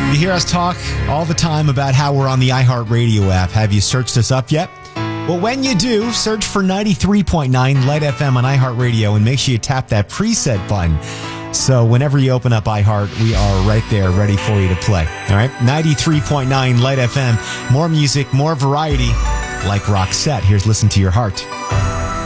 You hear us talk all the time about how we're on the iHeartRadio app. Have you searched us up yet? Well, when you do, search for 93.9 Light FM on iHeartRadio and make sure you tap that preset button. So whenever you open up iHeart, we are right there ready for you to play. All right? 93.9 Light FM. More music, more variety, like Roxette. Here's Listen to Your Heart.